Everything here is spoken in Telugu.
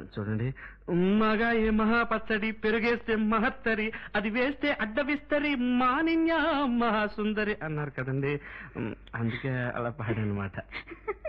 చూడండి, మగాయి మహాపచ్చడి, పెరుగేస్తే మహత్తరి, అది వేస్తే అడ్డవిస్తరి, మానిన్య మహాసుందరి అన్నారు కదండి. అందుకే అలా పాడనమాట.